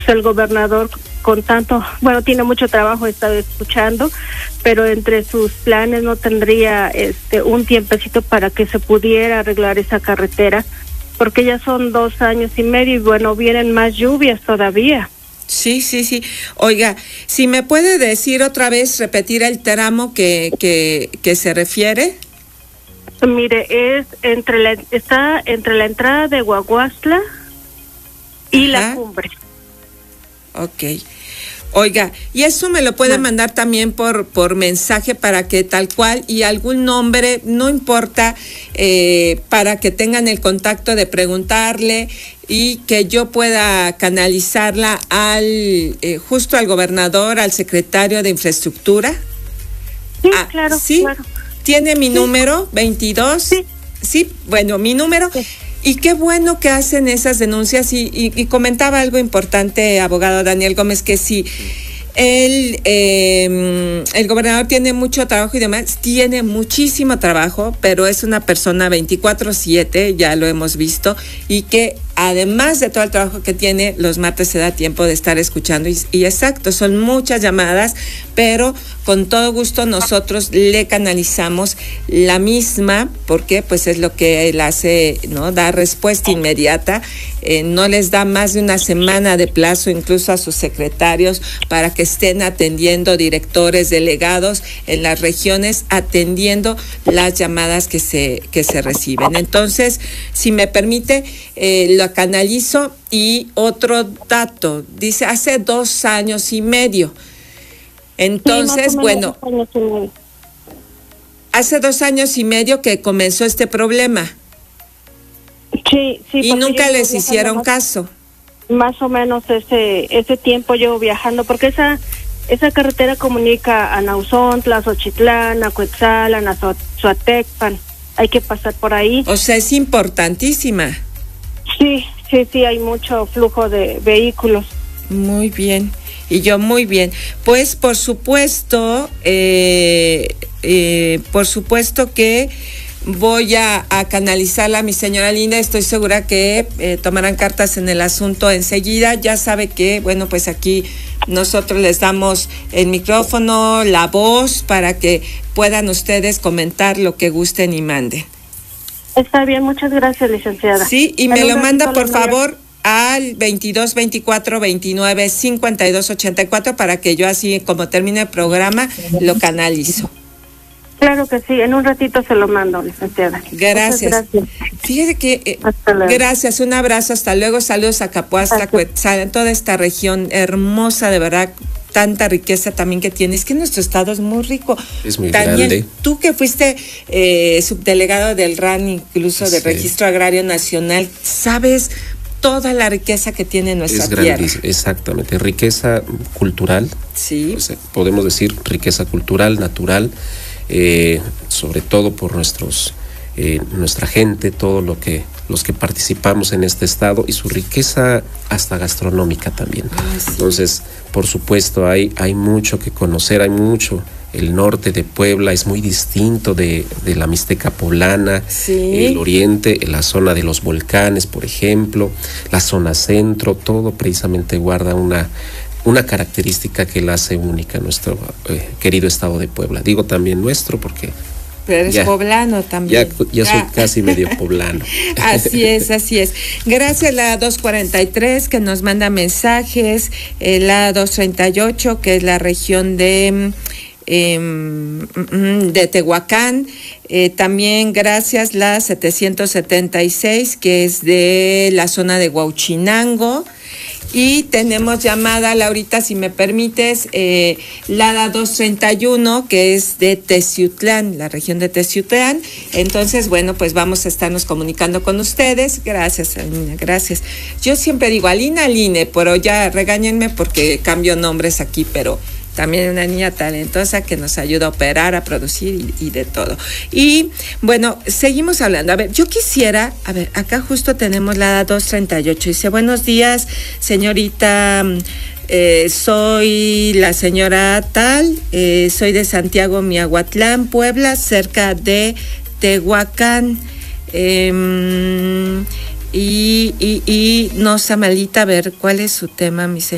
el gobernador con tanto, bueno, tiene mucho trabajo, he estado escuchando, pero entre sus planes no tendría un tiempecito para que se pudiera arreglar esa carretera, porque ya son 2 años y medio y bueno, vienen más lluvias todavía. Sí. Oiga, si me puede decir otra vez, repetir el tramo que se refiere. Mire, está entre la entrada de Guaguastla y la cumbre. Ok. Oiga, y eso me lo puede mandar también por mensaje para que tal cual y algún nombre, no importa, para que tengan el contacto de preguntarle y que yo pueda canalizarla justo al gobernador, al secretario de Infraestructura. Sí, claro, ¿sí? Claro. ¿Tiene mi número? 22. Sí, bueno, mi número. Sí. Y qué bueno que hacen esas denuncias y comentaba algo importante, abogado Daniel Gómez, que sí, el gobernador tiene mucho trabajo y demás, tiene muchísimo trabajo, pero es una persona 24/7, ya lo hemos visto, y que además de todo el trabajo que tiene, los martes se da tiempo de estar escuchando y exacto, son muchas llamadas, pero con todo gusto nosotros le canalizamos la misma, porque pues es lo que él hace, ¿no? Da respuesta inmediata, no les da más de una semana de plazo incluso a sus secretarios para que estén atendiendo, directores, delegados en las regiones, atendiendo las llamadas que se reciben. Entonces, si me permite, lo canalizo. Y otro dato, dice hace 2 años y medio. Entonces, bueno, hace 2 años y medio que comenzó este problema. Sí. Y nunca les hicieron caso. Más o menos ese tiempo llevo viajando, porque esa carretera comunica a Nauzontla, Xochitlán, a Cuetzalan, a Suatecpan. Hay que pasar por ahí. O sea, es importantísima. Sí, hay mucho flujo de vehículos. Muy bien. Y yo muy bien. Pues por supuesto que voy a canalizarla a mi señora linda. Estoy segura que tomarán cartas en el asunto enseguida. Ya sabe que, bueno, pues aquí nosotros les damos el micrófono, la voz, para que puedan ustedes comentar lo que gusten y manden. Está bien, muchas gracias, licenciada. Sí, y me lo manda, por favor, al 22 24 29 52 84 para que yo así, como termine el programa, lo canalizo. Claro que sí, en un ratito se lo mando, licenciada. Gracias. Fíjese que, gracias, un abrazo, hasta luego, saludos a Capoastla, Cuetzalan, toda esta región hermosa, de verdad, tanta riqueza también que tiene. Es que nuestro estado es muy rico. Es muy Daniel, grande. Tú que fuiste subdelegado del RAN, incluso del Registro Agrario Nacional, sabes toda la riqueza que tiene nuestra tierra. Exactamente, riqueza cultural. Sí. Pues, podemos decir riqueza cultural, natural, sobre todo por nuestra gente, todo los que participamos en este estado, y su riqueza hasta gastronómica también. Sí. Entonces, por supuesto, hay mucho que conocer, hay mucho. El norte de Puebla es muy distinto de la Mixteca poblana, el oriente, la zona de los volcanes, por ejemplo, la zona centro, todo precisamente guarda una característica que la hace única a nuestro querido estado de Puebla. Digo también nuestro porque... Pero eres poblano también. Ya soy casi medio poblano. Así es. Gracias, la 243 que nos manda mensajes, la 238 que es la región de Tehuacán, también gracias la 776 que es de la zona de Huauchinango. Y tenemos llamada, Laurita, si me permites, la 231, que es de Teciutlán, la región de Teciutlán. Entonces, bueno, pues vamos a estarnos comunicando con ustedes. Gracias, Alina, gracias. Yo siempre digo Alina, pero ya regáñenme porque cambio nombres aquí, pero también una niña talentosa que nos ayuda a operar, a producir y de todo. Y bueno, seguimos hablando. A ver, yo quisiera, acá justo tenemos la 238. Dice, buenos días, señorita, soy la señora tal, soy de Santiago Miahuatlán, Puebla, cerca de Tehuacán. Y no, Samalita, a ver, ¿cuál es su tema, mi señora?